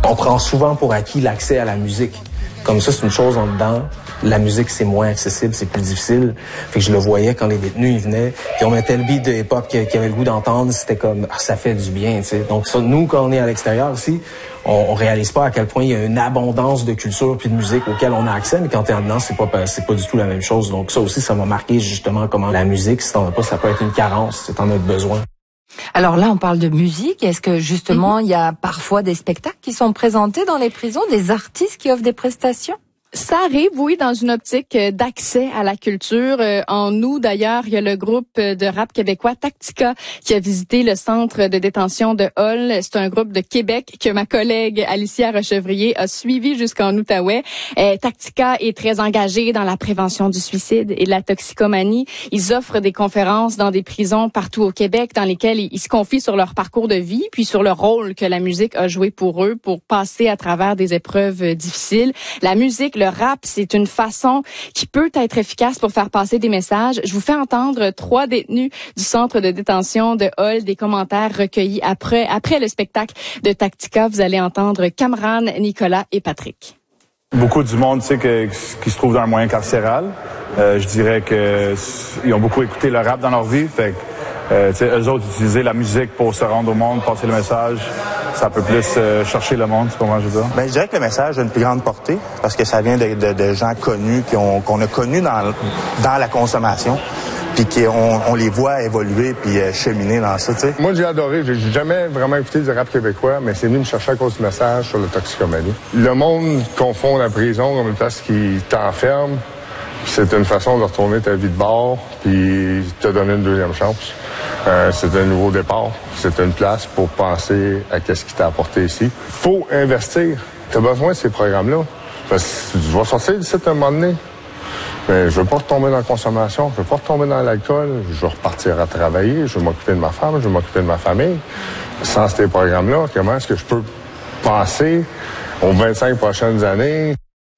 On prend souvent pour acquis l'accès à la musique. Comme ça, c'est une chose en dedans. La musique, c'est moins accessible, c'est plus difficile. Fait que je le voyais quand les détenus, ils venaient, puis on mettait le beat de hip-hop qu'ils avaient le goût d'entendre, c'était comme, ça fait du bien, tu sais. Donc ça, nous, quand on est à l'extérieur aussi, on réalise pas à quel point il y a une abondance de culture puis de musique auquel on a accès, mais quand t'es en dedans, c'est pas du tout la même chose. Donc ça aussi, ça m'a marqué justement comment la musique, si t'en as pas, ça peut être une carence, si t'en as besoin. Alors là, on parle de musique. Est-ce que justement, il y a parfois des spectacles qui sont présentés dans les prisons, des artistes qui offrent des prestations? Ça arrive, oui, dans une optique d'accès à la culture. En août, d'ailleurs, il y a le groupe de rap québécois Tactica qui a visité le centre de détention de Hull. C'est un groupe de Québec que ma collègue Alicia Rochevrier a suivi jusqu'en Outaouais. Tactica est très engagé dans la prévention du suicide et de la toxicomanie. Ils offrent des conférences dans des prisons partout au Québec dans lesquelles ils se confient sur leur parcours de vie puis sur le rôle que la musique a joué pour eux pour passer à travers des épreuves difficiles. La musique, le rap, c'est une façon qui peut être efficace pour faire passer des messages. Je vous fais entendre 3 détenus du centre de détention de Hull, des commentaires recueillis après le spectacle de Tactica. Vous allez entendre Cameron, Nicolas et Patrick. Beaucoup du monde, tu sais, qui se trouve dans le moyen carcéral. Je dirais que ils ont beaucoup écouté le rap dans leur vie. Fait que, eux autres, utiliser la musique pour se rendre au monde, passer le message, ça peut plus chercher le monde, tu comprends, je veux dire? Ben, je dirais que le message a une plus grande portée parce que ça vient de gens connus qu'on a connus dans la consommation. Puis qu'on les voit évoluer puis cheminer dans ça, tu sais. Moi, j'ai adoré. J'ai jamais vraiment écouté du rap québécois, mais c'est venu me chercher à cause du message sur la toxicomanie. Le monde confond la prison comme une place qui t'enferme. C'est une façon de retourner ta vie de bord puis te donner une deuxième chance. C'est un nouveau départ. C'est une place pour penser à qu'est-ce qui t'a apporté ici. Faut investir. T'as besoin de ces programmes-là. Parce que tu vas sortir d'ici à un moment donné. Mais je veux pas retomber dans la consommation, je veux pas retomber dans l'alcool, je veux repartir à travailler, je veux m'occuper de ma femme, je veux m'occuper de ma famille. Sans ces programmes-là, comment est-ce que je peux penser aux 25 prochaines années?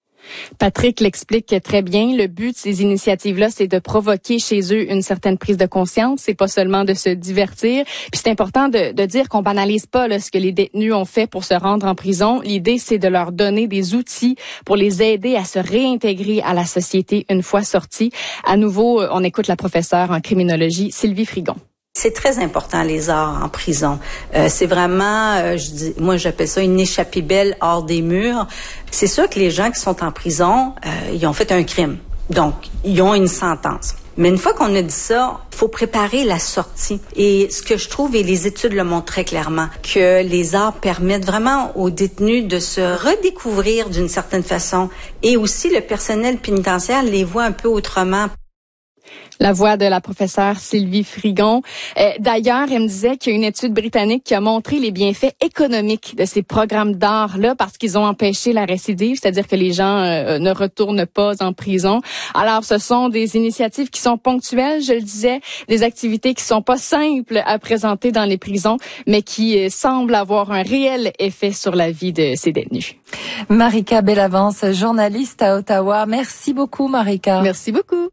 Patrick l'explique très bien. Le but de ces initiatives-là, c'est de provoquer chez eux une certaine prise de conscience. C'est pas seulement de se divertir. Puis c'est important de dire qu'on banalise pas là, ce que les détenus ont fait pour se rendre en prison. L'idée, c'est de leur donner des outils pour les aider à se réintégrer à la société une fois sortis. À nouveau, on écoute la professeure en criminologie, Sylvie Frigon. C'est très important, les arts en prison. C'est vraiment, moi j'appelle ça une échappée belle hors des murs. C'est sûr que les gens qui sont en prison, ils ont fait un crime. Donc, ils ont une sentence. Mais une fois qu'on a dit ça, il faut préparer la sortie. Et ce que je trouve, et les études le montrent très clairement, que les arts permettent vraiment aux détenus de se redécouvrir d'une certaine façon. Et aussi, le personnel pénitentiaire les voit un peu autrement. La voix de la professeure Sylvie Frigon. D'ailleurs, elle me disait qu'il y a une étude britannique qui a montré les bienfaits économiques de ces programmes d'art-là parce qu'ils ont empêché la récidive, c'est-à-dire que les gens ne retournent pas en prison. Alors, ce sont des initiatives qui sont ponctuelles, je le disais, des activités qui sont pas simples à présenter dans les prisons, mais qui semblent avoir un réel effet sur la vie de ces détenus. Marika Bellavance, journaliste à Ottawa. Merci beaucoup, Marika. Merci beaucoup.